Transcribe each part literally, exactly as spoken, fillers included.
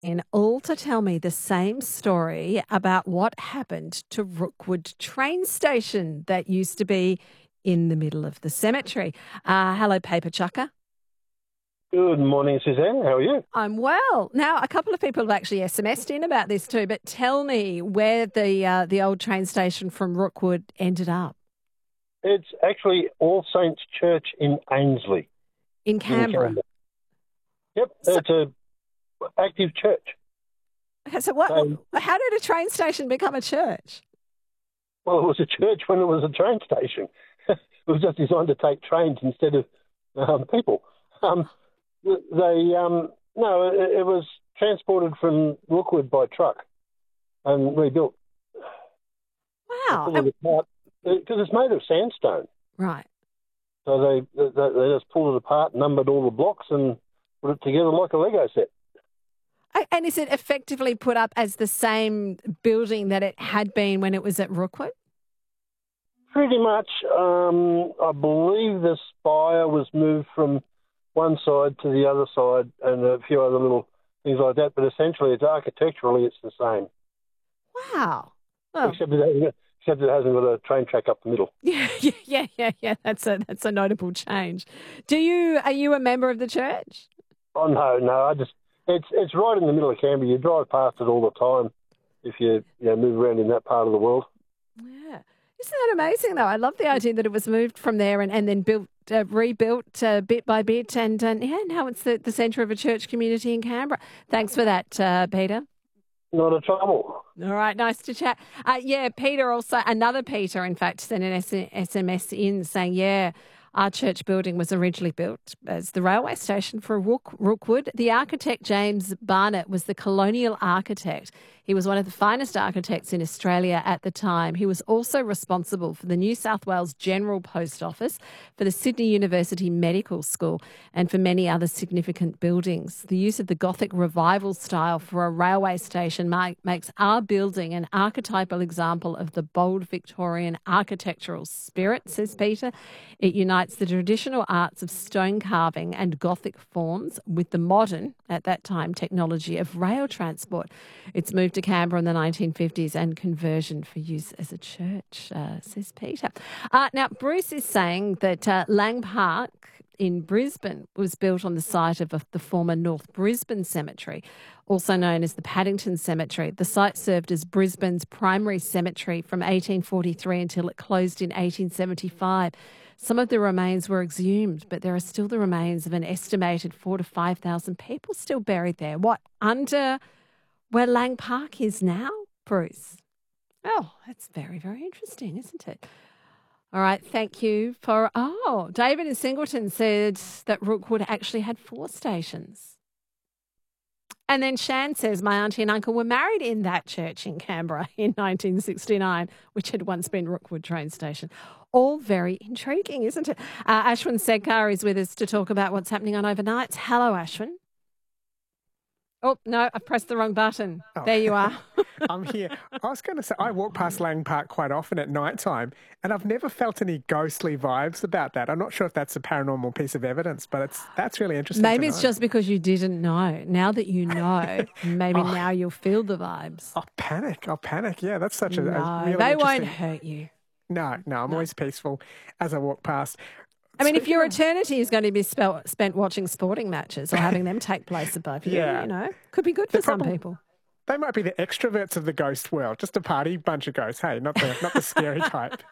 in all to tell me the same story about what happened to Rookwood train station that used to be in the middle of the cemetery. Uh, hello, Paper Chucker. Good morning, Suzanne. How are you? I'm well. Now, a couple of people have actually S M S'd in about this too, but tell me where the uh, the old train station from Rookwood ended up. It's actually All Saints Church in Ainslie. In Canberra? In Canberra. Yep, so, it's a active church. Okay, so what? So, how did a train station become a church? well, it was a church when it was a train station. It was just designed to take trains instead of um, people. Um, they um, no, it, it was transported from Rookwood by truck and rebuilt. Wow. Because it's made of sandstone. Right. So they, they they just pulled it apart, numbered all the blocks and put it together like a Lego set. And is it effectively put up as the same building that it had been when it was at Rookwood? Pretty much. Um, I believe the spire was moved from one side to the other side and a few other little things like that. But essentially, it's architecturally, it's the same. Wow. Well, except, it, except it hasn't got a train track up the middle. Yeah, yeah, yeah, yeah, yeah. That's a that's a notable change. Do you are you a member of the church? Oh no, no. I just it's it's right in the middle of Canberra. You drive past it all the time if you you know, move around in that part of the world. Yeah. Isn't that amazing, though? I love the idea that it was moved from there and, and then built, uh, rebuilt uh, bit by bit. And, uh, yeah, now it's the, the centre of a church community in Canberra. Thanks for that, uh, Peter. Not a trouble. All right, nice to chat. Uh, yeah, Peter also, another Peter, in fact, sent an S M S in saying, yeah, our church building was originally built as the railway station for Rook, Rookwood. The architect, James Barnett, was the colonial architect. He was one of the finest architects in Australia at the time. He was also responsible for the New South Wales General Post Office, for the Sydney University Medical School, and for many other significant buildings. The use of the Gothic revival style for a railway station makes our building an archetypal example of the bold Victorian architectural spirit, says Peter. It unites the traditional arts of stone carving and Gothic forms with the modern, at that time, technology of rail transport. It's moved to Canberra in the nineteen fifties and conversion for use as a church, uh, says Peter. Uh, now, Bruce is saying that uh, Lang Park in Brisbane was built on the site of a, the former North Brisbane Cemetery, also known as the Paddington Cemetery. The site served as Brisbane's primary cemetery from eighteen forty-three until it closed in eighteen seventy-five. Some of the remains were exhumed, but there are still the remains of an estimated four to five thousand people still buried there. What, under where Lang Park is now, Bruce? Oh, that's very, very interesting, isn't it? All right, thank you for... Oh, David in Singleton said that Rookwood actually had four stations. And then Shan says, my auntie and uncle were married in that church in Canberra in nineteen sixty-nine, which had once been Rookwood train station. All very intriguing, isn't it? Uh, Ashwin Sedkar is with us to talk about what's happening on overnights. Hello, Ashwin. Oh, no, I've pressed the wrong button. Oh. There you are. I'm here. I was going to say, I walk past Lang Park quite often at night time, and I've never felt any ghostly vibes about that. I'm not sure if that's a paranormal piece of evidence, but it's that's really interesting. Maybe to it's know. just because you didn't know. Now that you know, maybe oh, now you'll feel the vibes. I'll panic. I'll panic. Yeah, that's such a, no, a really they interesting... won't hurt you. No, no, I'm no. always peaceful as I walk past. I mean, if your eternity is going to be spent, spent watching sporting matches or having them take place above you, yeah. you know, could be good for some people. They might be the extroverts of the ghost world, just a party bunch of ghosts. Hey, not the not the scary type.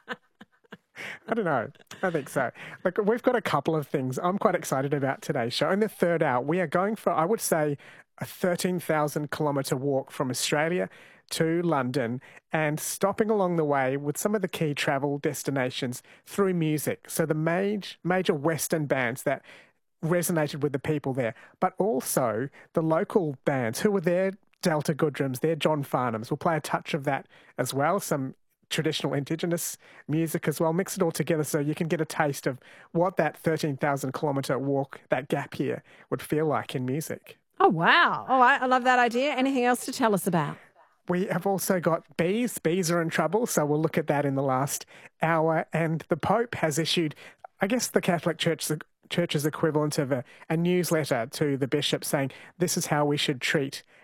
I don't know. I think so. Look, we've got a couple of things I'm quite excited about today's show. In the third hour, we are going for, I would say, a thirteen thousand kilometre walk from Australia to London and stopping along the way with some of the key travel destinations through music. So the major, major Western bands that resonated with the people there, but also the local bands who were there, Delta Goodrums, their John Farnhams. We'll play a touch of that as well, some traditional Indigenous music as well, mix it all together so you can get a taste of what that thirteen thousand kilometre walk, that gap here, would feel like in music. Oh, wow. All right, I love that idea. Anything else to tell us about? We have also got bees. Bees are in trouble, so we'll look at that in the last hour. And the Pope has issued, I guess, the Catholic Church, Church's equivalent of a, a newsletter to the bishops saying this is how we should treat